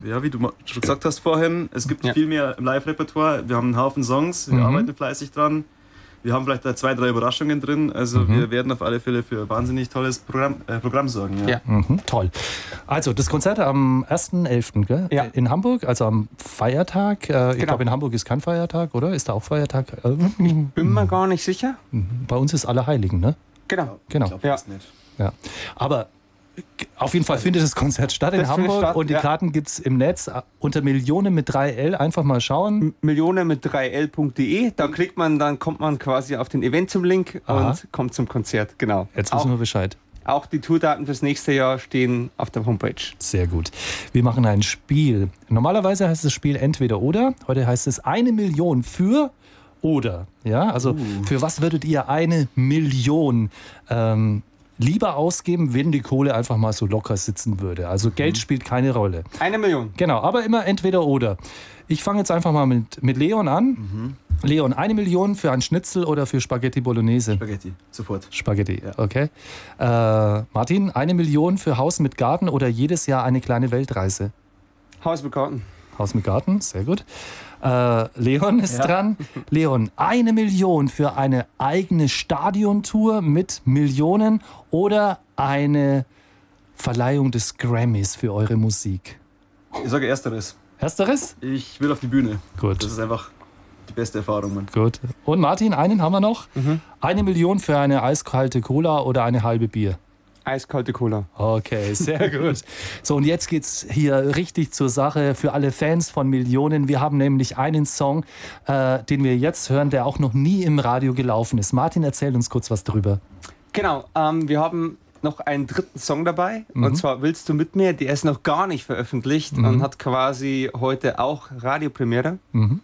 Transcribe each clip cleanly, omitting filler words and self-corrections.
Ja, wie du schon gesagt hast vorhin, es gibt viel mehr im Live-Repertoire. Wir haben einen Haufen Songs, wir arbeiten fleißig dran. Wir haben vielleicht da 2, 3 Überraschungen drin. Also wir werden auf alle Fälle für ein wahnsinnig tolles Programm sorgen. Ja. Toll. Also das Konzert am 1.11. Gell? Ja. In Hamburg, also am Feiertag. Ich glaube, in Hamburg ist kein Feiertag, oder? Ist da auch Feiertag? Bin mir gar nicht sicher. Bei uns ist Allerheiligen, ne? Genau. Ich glaube fast nicht. Ja. Aber auf jeden Fall findet das Konzert statt in Hamburg und die Karten gibt es im Netz unter Millionen mit 3L. Einfach mal schauen. Millionen mit 3L.de. Da kommt man quasi auf den Event zum Link und kommt zum Konzert. Genau. Jetzt wissen wir Bescheid. Auch die Tourdaten fürs nächste Jahr stehen auf der Homepage. Sehr gut. Wir machen ein Spiel. Normalerweise heißt das Spiel entweder oder. Heute heißt es 1 Million für oder. Ja, also für was würdet ihr 1 Million lieber ausgeben, wenn die Kohle einfach mal so locker sitzen würde? Also Geld spielt keine Rolle. 1 Million. Genau, aber immer entweder oder. Ich fange jetzt einfach mal mit Leon an. Leon, 1 Million für ein Schnitzel oder für Spaghetti Bolognese? Spaghetti, sofort. Spaghetti, okay. Martin, 1 Million für Haus mit Garten oder jedes Jahr eine kleine Weltreise? Haus mit Garten. Haus mit Garten, sehr gut. Leon ist dran. Leon, 1 Million für eine eigene Stadiontour mit Millionen oder eine Verleihung des Grammys für eure Musik? Ich sage Ersteres. Ersteres? Ich will auf die Bühne. Gut. Das ist einfach die beste Erfahrung, Mann. Gut. Und Martin, einen haben wir noch. 1 Million für eine eiskalte Cola oder eine halbe Bier? Eiskalte Cola. Okay, sehr gut. So, und jetzt geht's hier richtig zur Sache für alle Fans von Millionen. Wir haben nämlich einen Song, den wir jetzt hören, der auch noch nie im Radio gelaufen ist. Martin, erzähl uns kurz was drüber. Genau, wir haben noch einen dritten Song dabei. Und zwar Willst du mit mir? Der ist noch gar nicht veröffentlicht und hat quasi heute auch Radiopremiere.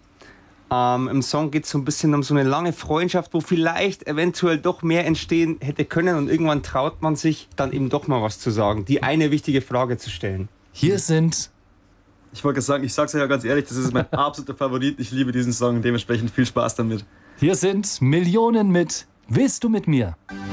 Im Song geht es so ein bisschen um so eine lange Freundschaft, wo vielleicht eventuell doch mehr entstehen hätte können und irgendwann traut man sich dann eben doch mal was zu sagen, die eine wichtige Frage zu stellen. Hier sind... Ich wollte sagen, ich sag's ja ganz ehrlich, das ist mein absoluter Favorit. Ich liebe diesen Song, dementsprechend viel Spaß damit. Hier sind Millionen mit Willst du mit mir?